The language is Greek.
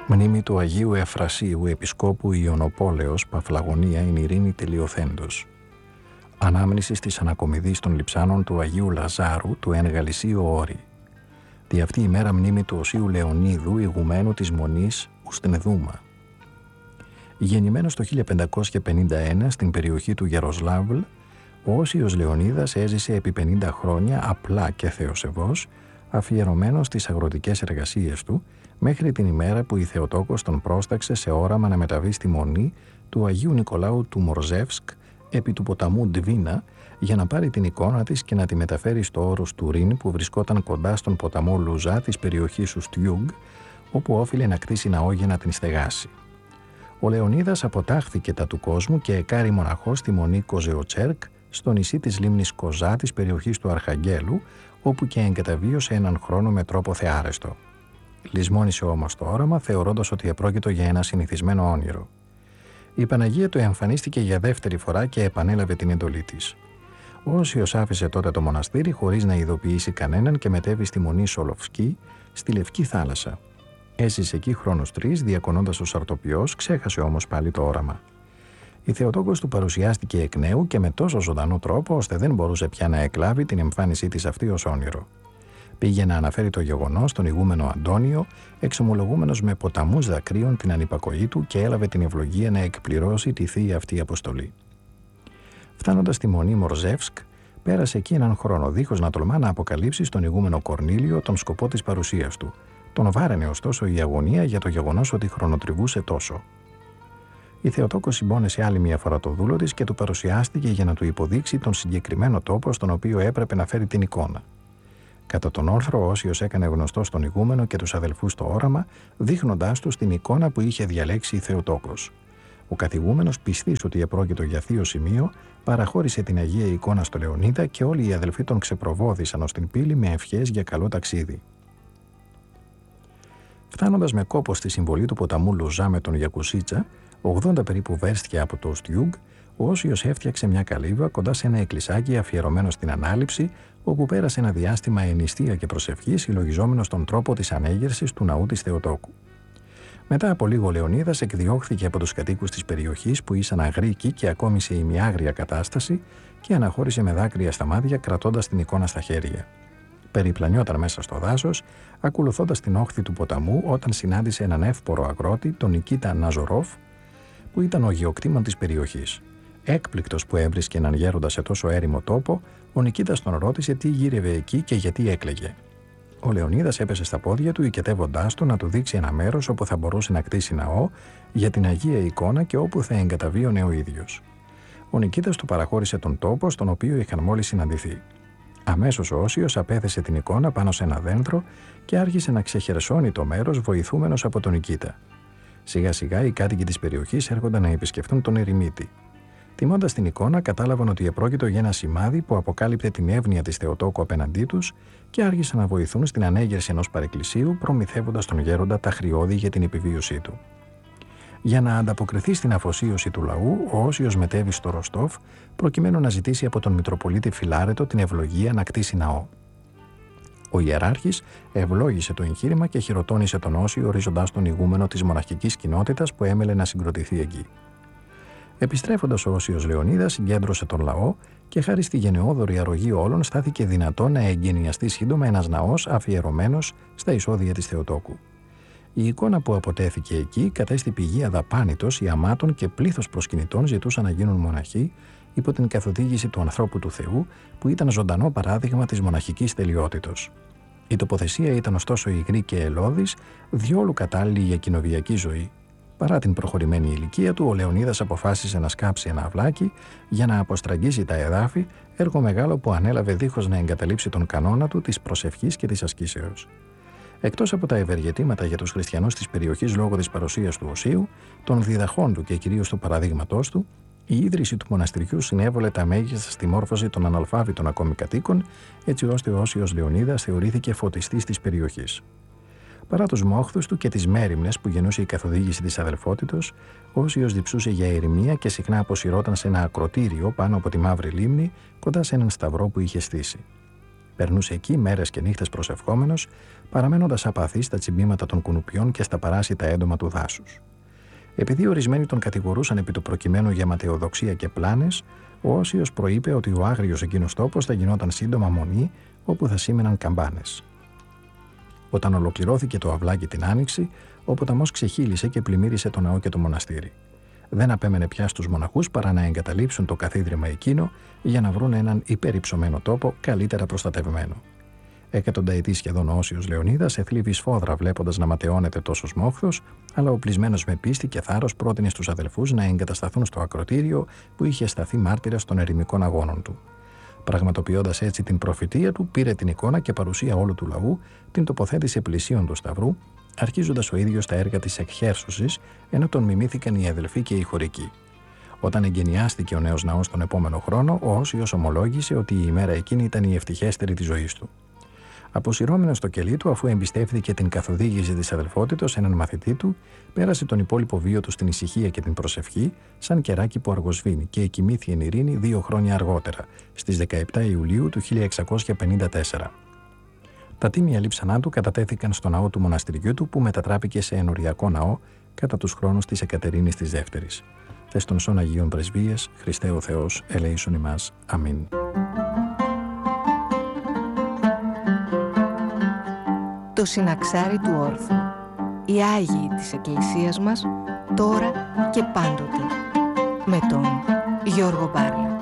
Μνήμη του Αγίου Εφρασίου Επισκόπου Ιωνοπόλεως Παφλαγωνία εν ειρήνη τελειωθέντος. Ανάμνηση της ανακομιδής των λειψάνων του Αγίου Λαζάρου του εν Γαλησίου Όρη. Δι' αυτή η μέρα μνήμη του Οσίου Λεωνίδου, ηγουμένου της Μονής Ουστενδούμα. Γεννημένος το 1551 στην περιοχή του Γεροσλάβλ, ο Όσιος Λεωνίδας έζησε επί 50 χρόνια απλά και θεοσεβώς, αφιερωμένος στις αγροτικές εργασίες του, μέχρι την ημέρα που η Θεοτόκος τον πρόσταξε σε όραμα να μεταβεί στη Μονή του Αγίου Νικολάου του Μορζεύσκ επί του ποταμού Ντβίνα για να πάρει την εικόνα της και να τη μεταφέρει στο όρος του Ρίν που βρισκόταν κοντά στον ποταμό Λουζά της περιοχής Ουστιούγκ, όπου όφιλε να κτίσει ναό για να την στεγάσει. Ο Λεωνίδας αποτάχθηκε τα του κόσμου και εκάρη μοναχός στη Μονή Κοζεοτσέρκ στο νησί της λίμνης Κοζά της περιοχής του Αρχαγγέλου, όπου και εγκαταβίωσε έναν χρόνο με τρόπο θεάρεστο. Λησμόνισε όμως το όραμα, θεωρώντας ότι επρόκειτο για ένα συνηθισμένο όνειρο. Η Παναγία του εμφανίστηκε για δεύτερη φορά και επανέλαβε την εντολή της. Ο Όσιος άφησε τότε το μοναστήρι χωρίς να ειδοποιήσει κανέναν και μετέβη στη Μονή Σολοφσκή, στη Λευκή Θάλασσα. Έζησε εκεί χρόνους 3, διακονώντας ως αρτοποιός, ξέχασε όμως πάλι το όραμα. Η Θεοτόκος του παρουσιάστηκε εκ νέου και με τόσο ζωντανό τρόπο, ώστε δεν μπορούσε πια να εκλάβει την εμφάνισή της αυτή ως όνειρο. Πήγε να αναφέρει το γεγονός στον ηγούμενο Αντώνιο, εξομολογούμενος με ποταμούς δακρύων την ανυπακοή του και έλαβε την ευλογία να εκπληρώσει τη θεία αυτή αποστολή. Φτάνοντας στη Μονή Μορζεύσκ, πέρασε εκεί έναν χρόνο, δίχως να τολμά να αποκαλύψει στον ηγούμενο Κορνήλιο τον σκοπό της παρουσίας του. Τον βάραινε ωστόσο η αγωνία για το γεγονός ότι χρονοτριβούσε τόσο. Η Θεοτόκος συμπόνεσε άλλη μια φορά το δούλο της και του παρουσιάστηκε για να του υποδείξει τον συγκεκριμένο τόπο στον οποίο έπρεπε να φέρει την εικόνα. Κατά τον όρθρο, ο Όσιος έκανε γνωστό στον ηγούμενο και τους αδελφούς το όραμα, δείχνοντάς τους την εικόνα που είχε διαλέξει η Θεοτόκος. Ο καθηγούμενος, πιστής ότι επρόκειτο για θείο σημείο, παραχώρησε την Αγία εικόνα στο Λεωνίδα και όλοι οι αδελφοί τον ξεπροβόδησαν ως την πύλη με ευχές για καλό ταξίδι. Φτάνοντας με κόπο στη συμβολή του ποταμού Λουζά με τον Γιακουσίτσα, 80 περίπου βέρστια από το Ουστιούγκ, ο Όσιος έφτιαξε μια καλύβα κοντά σε ένα εκκλησάκι αφιερωμένο στην ανάληψη, όπου πέρασε ένα διάστημα εν νηστεία και προσευχή, συλλογιζόμενος τον τρόπο της ανέγερσης του ναού της Θεοτόκου. Μετά από λίγο, ο Λεωνίδας εκδιώχθηκε από τους κατοίκους της περιοχής που ήσαν αγρίκοι και ακόμη σε ημιάγρια κατάσταση και αναχώρησε με δάκρυα στα μάτια, κρατώντας την εικόνα στα χέρια. Περιπλανιόταν μέσα στο δάσος, ακολουθώντας την όχθη του ποταμού, όταν συνάντησε έναν εύπορο αγρότη, τον Νικίτα Ναζορόφ, που ήταν ο γεωκτήμων της περιοχής. Έκπληκτος που έβρισκε έναν γέροντα σε τόσο έρημο τόπο, ο Νικίτας τον ρώτησε τι γύρευε εκεί και γιατί έκλαιγε. Ο Λεωνίδας έπεσε στα πόδια του, οικετεύοντάς του να του δείξει ένα μέρος όπου θα μπορούσε να κτίσει ναό για την Αγία εικόνα και όπου θα εγκαταβίωνε ο ίδιος. Ο Νικίτας του παραχώρησε τον τόπο στον οποίο είχαν μόλις συναντηθεί. Αμέσως ο Όσιος απέθεσε την εικόνα πάνω σε ένα δέντρο και άρχισε να ξεχερσώνει το μέρος, βοηθούμενος από τον Νικίτα. Σιγά σιγά οι κάτοικοι της περιοχής έρχονταν να επισκεφτούν τον ερημίτη. Τιμώντας την εικόνα, κατάλαβαν ότι επρόκειτο για ένα σημάδι που αποκάλυπτε την εύνοια της Θεοτόκου απέναντί τους και άρχισαν να βοηθούν στην ανέγερση ενός παρεκκλησίου, προμηθεύοντας τον γέροντα τα χρειώδη για την επιβίωσή του. Για να ανταποκριθεί στην αφοσίωση του λαού, ο Όσιος μετέβη στο Ροστόφ, προκειμένου να ζητήσει από τον Μητροπολίτη Φιλάρετο την ευλογία να κτίσει ναό. Ο ιεράρχης ευλόγησε το εγχείρημα και χειροτώνησε τον Όσιο, ορίζοντας τον ηγούμενο της μοναχικής κοινότητας που έμελε να συγκροτηθεί εκεί. Επιστρέφοντας, ο Όσιος Λεωνίδας συγκέντρωσε τον λαό και χάρη στη γενναιόδορη αρρωγή όλων στάθηκε δυνατό να εγκαινιαστεί σύντομα ένας ναός αφιερωμένος στα εισόδια της Θεοτόκου. Η εικόνα που αποτέθηκε εκεί κατέστη πηγή αδαπάνητος ιαμάτων και πλήθος προσκυνητών ζητούσαν να γίνουν μοναχοί υπό την καθοδήγηση του ανθρώπου του Θεού, που ήταν ζωντανό παράδειγμα της μοναχικής τελειότητος. Η τοποθεσία ήταν ωστόσο υγρή και ελώδης, διόλου κατάλληλη για κοινοβιακή ζωή. Παρά την προχωρημένη ηλικία του, ο Λεωνίδας αποφάσισε να σκάψει ένα αυλάκι για να αποστραγγίσει τα εδάφη, έργο μεγάλο που ανέλαβε δίχως να εγκαταλείψει τον κανόνα του της προσευχής και της ασκήσεως. Εκτός από τα ευεργετήματα για τους χριστιανούς της περιοχής λόγω της παρουσίας του Οσίου, των διδαχών του και κυρίως του παραδείγματός του, η ίδρυση του μοναστηριού συνέβολε τα μέγιστα στη μόρφωση των αναλφάβητων ακόμη κατοίκων, έτσι ώστε ο Όσιος Λεωνίδας θεωρήθηκε φωτιστής της περιοχής. Παρά τους μόχθους του και τις μέριμνες που γεννούσε η καθοδήγηση της αδελφότητος, ο Όσιος διψούσε για ερημία και συχνά αποσυρώταν σε ένα ακροτήριο πάνω από τη Μαύρη Λίμνη, κοντά σε έναν σταυρό που είχε στήσει. Περνούσε εκεί μέρες και νύχτες προσευχόμενος, παραμένοντας απαθής στα τσιμπήματα των κουνουπιών και στα παράσιτα έντομα του δάσους. Επειδή ορισμένοι τον κατηγορούσαν επί του προκειμένου για ματαιοδοξία και πλάνες, ο Όσιος προείπε ότι ο άγριος εκείνος τόπος θα γινόταν σύντομα μονή, όπου θα σήμαιναν καμπάνες. Όταν ολοκληρώθηκε το αυλάκι την Άνοιξη, ο ποταμός ξεχύλισε και πλημμύρισε το ναό και το μοναστήρι. Δεν απέμενε πια στους μοναχούς παρά να εγκαταλείψουν το καθίδρυμα εκείνο για να βρουν έναν υπερυψωμένο τόπο καλύτερα προστατευμένο. Εκατονταετή σχεδόν ο Όσιος Λεωνίδας εθλίβει σφόδρα βλέποντας να ματαιώνεται τόσος μόχθος, αλλά οπλισμένος με πίστη και θάρρος πρότεινε στους αδελφούς να εγκατασταθούν στο ακροτήριο που είχε σταθεί μάρτυρας των ερημικών αγώνων του. Πραγματοποιώντας έτσι την προφητεία του, πήρε την εικόνα και παρουσία όλου του λαού, την τοποθέτησε πλησίον του σταυρού, αρχίζοντας ο ίδιος τα έργα της εκχέρσωσης, ενώ τον μιμήθηκαν οι αδελφοί και οι χωρικοί. Όταν εγκαινιάστηκε ο νέος ναός τον επόμενο χρόνο, ο Όσιος ομολόγησε ότι η ημέρα εκείνη ήταν η ευτυχέστερη της ζωής του. Αποσυρώμενος στο κελί του, αφού εμπιστεύθηκε την καθοδήγηση της αδελφότητος σε έναν μαθητή του, πέρασε τον υπόλοιπο βίο του στην ησυχία και την προσευχή, σαν κεράκι που αργοσβήνει, και εκοιμήθη εν ειρήνη 2 χρόνια αργότερα, στις 17 Ιουλίου του 1654. Τα τίμια λείψανά του κατατέθηκαν στο ναό του μοναστηριού του, που μετατράπηκε σε ενοριακό ναό κατά τους χρόνους της Εκατερίνης της Δεύτερης. Τες των σών Αγίων Πρεσβείες, Χριστέ ο Θεός, ελέησον ημάς. Αμήν. Το συναξάρι του όρθου. Οι Άγιοι της Εκκλησίας μας, τώρα και πάντοτε. Με τον Γιώργο Μπάρλα.